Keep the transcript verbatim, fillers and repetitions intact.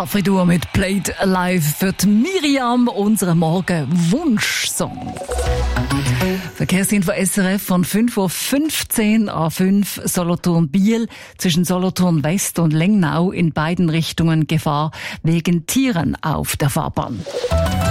Safridur mit Played Alive für die Miriam, unsere Morgen-Wunschsong. Verkehrsinfo S R F von fünf Uhr fünfzehn A fünf Solothurn-Biel zwischen Solothurn West und Lengnau in beiden Richtungen Gefahr wegen Tieren auf der Fahrbahn.